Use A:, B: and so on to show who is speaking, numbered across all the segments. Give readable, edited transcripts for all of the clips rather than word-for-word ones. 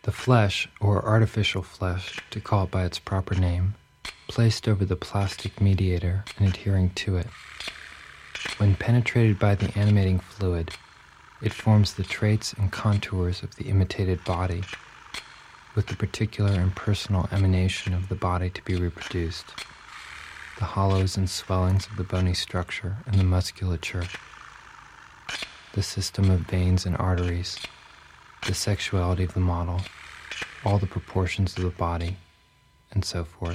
A: The flesh, or artificial flesh, to call it by its proper name, placed over the plastic mediator and adhering to it. When penetrated by the animating fluid, it forms the traits and contours of the imitated body, with the particular and personal emanation of the body to be reproduced, the hollows and swellings of the bony structure and the musculature, the system of veins and arteries, the sexuality of the model, all the proportions of the body, and so forth.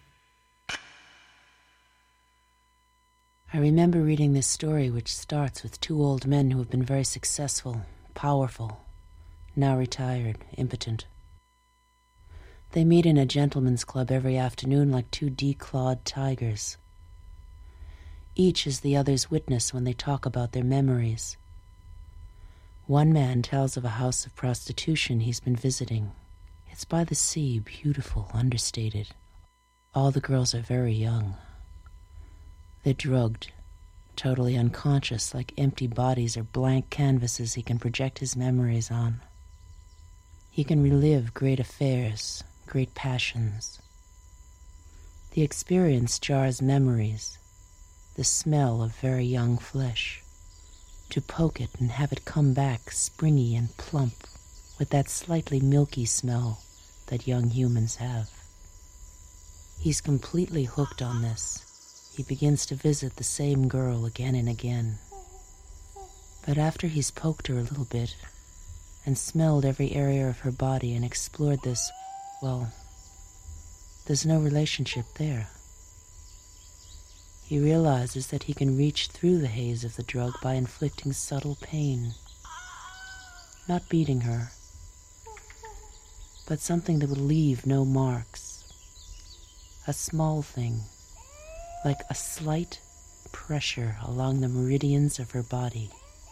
B: I remember reading this story, which starts with two old men who have been very successful, powerful, now retired, impotent. They meet in a gentleman's club every afternoon like two declawed tigers. Each is the other's witness when they talk about their memories. One man tells of a house of prostitution he's been visiting. It's by the sea, beautiful, understated. All the girls are very young. They're drugged, totally unconscious, like empty bodies or blank canvases he can project his memories on. He can relive great affairs, great passions. The experience jars memories, the smell of very young flesh. To poke it and have it come back springy and plump with that slightly milky smell that young humans have. He's completely hooked on this. He begins to visit the same girl again and again. But after he's poked her a little bit and smelled every area of her body and explored this, well, there's no relationship there. He realizes that he can reach through the haze of the drug by inflicting subtle pain. Not beating her, but something that would leave no marks. A small thing, like a slight pressure along the meridians of her body.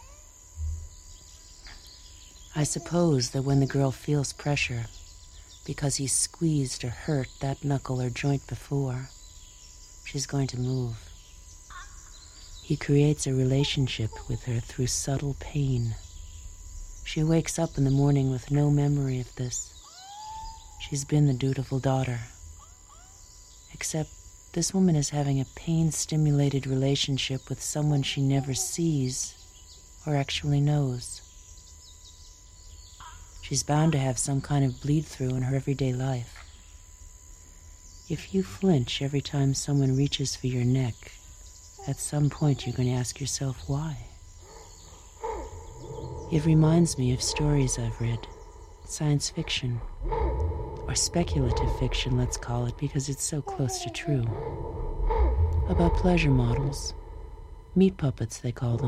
B: I suppose that when the girl feels pressure, because he's squeezed or hurt that knuckle or joint before, she's going to move. He creates a relationship with her through subtle pain. She wakes up in the morning with no memory of this. She's been the dutiful daughter. Except this woman is having a pain-stimulated relationship with someone she never sees or actually knows. She's bound to have some kind of bleed-through in her everyday life. If you flinch every time someone reaches for your neck, at some point you're going to ask yourself why. It reminds me of stories I've read, science fiction, or speculative fiction, let's call it, because it's so close to true, about pleasure models, meat puppets they call them.